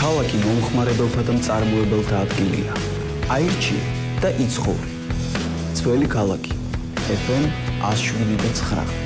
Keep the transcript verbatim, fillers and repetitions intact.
ქალაქი მომხმარებელთა და მწარმოებელთა ადგილია. აირჩიე და იცხოვრი. ძველი ქალაქი. ეფ ემ one oh seven point nine